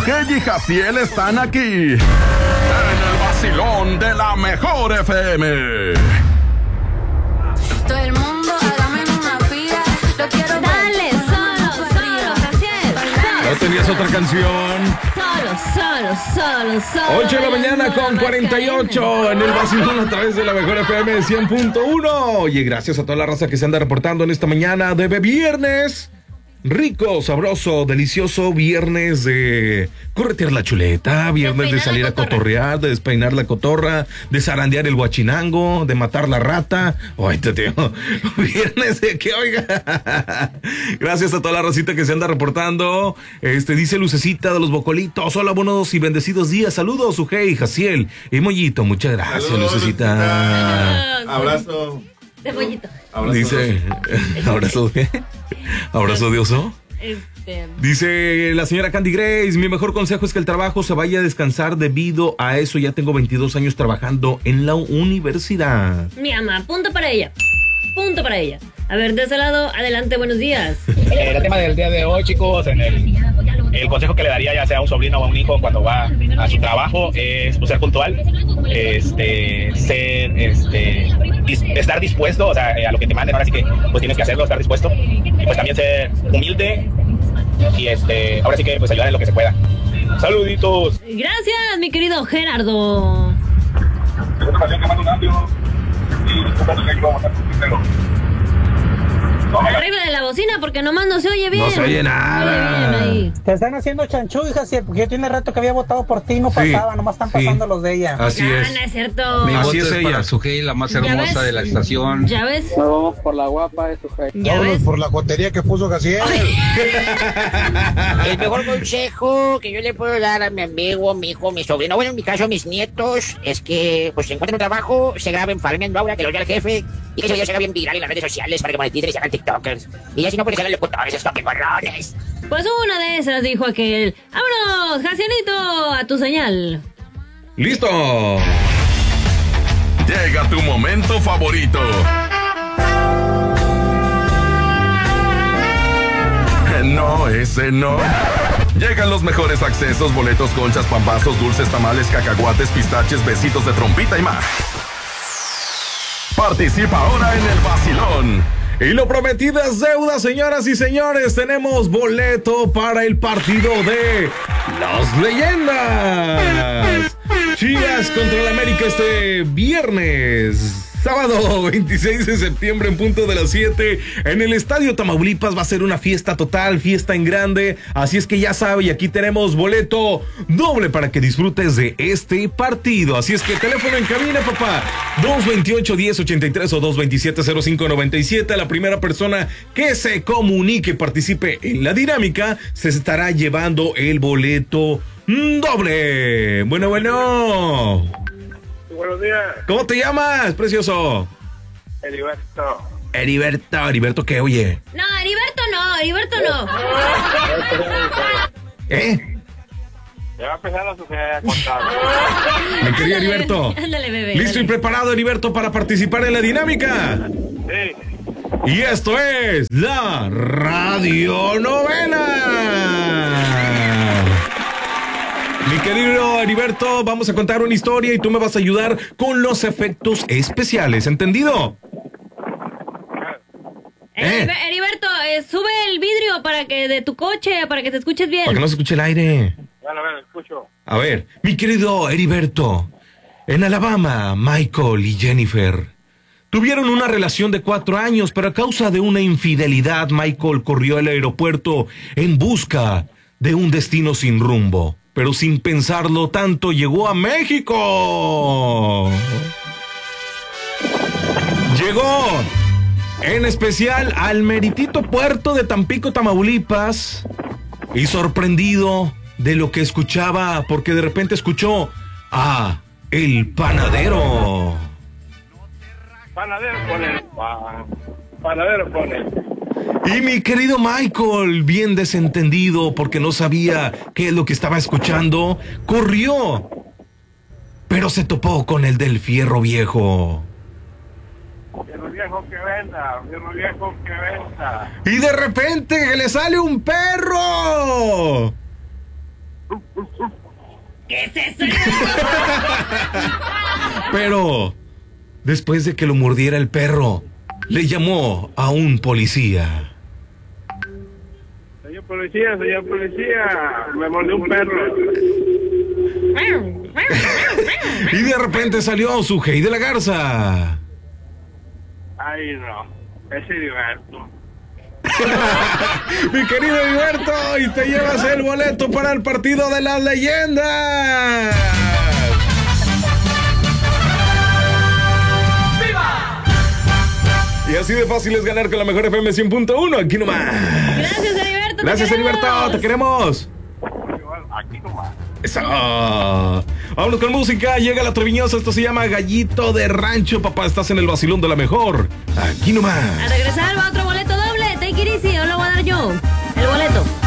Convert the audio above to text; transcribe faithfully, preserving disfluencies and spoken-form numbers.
G y Jaciel están aquí, en el vacilón de la mejor F M. Todo el mundo, hágame una fila. Lo quiero Dale, solo, solo, Jaciel. ¿No tenías otra canción? Solo, solo, solo, solo. ocho de la mañana con cuarenta y ocho en el vacilón a través de la mejor F M cien punto uno. Oye, gracias a toda la raza que se anda reportando en esta mañana de viernes. Rico, sabroso, delicioso viernes de corretear la chuleta, viernes de salir a cotorrear, de despeinar la cotorra, de zarandear el guachinango, de matar la rata. Ay, te tío, viernes de que oiga. Gracias a toda la racita que se anda reportando. Este dice Lucecita de los Bocolitos. Hola, buenos y bendecidos días. Saludos, Ujei, Jaciel y Mollito. Muchas gracias, Saludos, Lucecita. Lucecita. Abrazo. De pollito. Abrazo. Dice, ¿abrazo de qué? ¿Abrazo de oso? Este... Dice la señora Candy Grace, mi mejor consejo es que el trabajo se vaya a descansar. Debido a eso ya tengo veintidós años trabajando en la universidad. Mi mamá, punto para ella. Punto para ella. A ver, de ese lado, adelante, buenos días. Eh, el tema del día de hoy, chicos, en el, el consejo que le daría ya sea a un sobrino o a un hijo cuando va a su trabajo es pues, ser puntual, este, ser, este, dis, estar dispuesto, o sea, a lo que te manden, ahora sí que pues tienes que hacerlo, estar dispuesto, y pues también ser humilde y este, ahora sí que pues ayudar en lo que se pueda. Saluditos. Gracias, mi querido Gerardo. Arregla de la bocina porque nomás no se oye bien. No se oye nada. No se oye bien ahí. Te están haciendo chanchú, hija, sí, porque yo tiene rato que había votado por ti y no Sí, pasaba, nomás están sí. pasando los de ella. Así Ah, es. no es cierto. Mi Así voto es es ella. para Sujei, la más ¿Ya hermosa ves? de la estación. ¿Ya ves? Nos vamos por la guapa de Sujei. ¿Ya ves? Por la jotería que puso Jaciel. El mejor consejo que yo le puedo dar a mi amigo, mi hijo, mi sobrino, bueno, en mi caso, mis nietos, es que pues se encuentren un trabajo, se graben farmeando ahora, que lo vea el jefe, y que ese video se haga bien viral en las redes sociales para que moneticen y se hagan tiktokers. Y ya si no, pues se hagan locutores, estos que borrones. Pues una de esas dijo aquel. ¡Vámonos, Jacielito! A tu señal. ¡Listo! Llega tu momento favorito. No, ese no. Llegan los mejores accesos, boletos, conchas, pambazos, dulces, tamales, cacahuates, pistaches, besitos de trompita y más. Participa ahora en el vacilón. Y lo prometido es deuda, señoras y señores. Tenemos boleto para el partido de las leyendas. Chivas contra el América este viernes. Sábado veintiséis de septiembre en punto de las siete en el Estadio Tamaulipas. Va a ser una fiesta total, fiesta en grande. Así es que ya sabe, y aquí tenemos boleto doble para que disfrutes de este partido. Así es que teléfono en cabina, papá. dos veintiocho, diez ochenta y tres o dos veintisiete, cero cinco noventa y siete. La primera persona que se comunique y participe en la dinámica se estará llevando el boleto doble. Bueno, bueno. Buenos días. ¿Cómo te llamas, precioso? Heriberto. Heriberto, Heriberto, ¿qué oye? No, Heriberto no, Heriberto no. ¿Eh? Ya va a empezar a suceder a contar. Mi querido Heriberto. Ándale, bebé. ¿Listo y preparado, Heriberto, para participar en la dinámica? Sí. Y esto es la radionovela. Mi querido Heriberto, vamos a contar una historia y tú me vas a ayudar con los efectos especiales, ¿entendido? Eh, ¿Eh? Heriberto, eh, sube el vidrio para que de tu coche, para que te escuches bien. Para que no se escuche el aire. Bueno, bueno, escucho. A ver, mi querido Heriberto, en Alabama, Michael y Jennifer tuvieron una relación de cuatro años, pero a causa de una infidelidad, Michael corrió al aeropuerto en busca de un destino sin rumbo. Pero sin pensarlo tanto, llegó a México. Llegó, en especial, al meritito puerto de Tampico, Tamaulipas, y sorprendido de lo que escuchaba, porque de repente escuchó a el panadero. Panadero con el pan. Panadero con el. Y mi querido Michael, bien desentendido porque no sabía qué es lo que estaba escuchando, corrió, pero se topó con el del fierro viejo. Fierro viejo que venda, fierro viejo que venda. Y de repente le sale un perro. ¿Qué es eso? Pero, después de que lo mordiera el perro, le llamó a un policía. Señor policía, señor policía, me mordió un perro. Y de repente salió su Hey de la Garza. Ay, no, ese Heriberto. Mi querido Heriberto, y te llevas el boleto para el partido de las leyendas. ¡Viva! Y así de fácil es ganar con la mejor F M cien punto uno, aquí nomás. Gracias, Heriberto. Gracias, te Heriberto, te queremos. Aquí nomás. Eso. Vámonos con música, llega la Treviñosa, esto se llama Gallito de Rancho, papá, estás en el vacilón de la mejor, aquí nomás. A regresar va otro boleto doble, take it easy, os lo voy a dar yo, el boleto.